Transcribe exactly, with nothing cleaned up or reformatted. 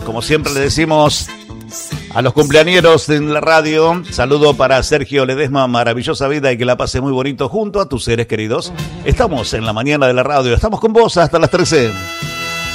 como siempre le decimos a los cumpleañeros en la radio, saludo para Sergio Ledesma, maravillosa vida y que la pase muy bonito junto a tus seres queridos. Estamos en la mañana de la radio, estamos con vos hasta las trece.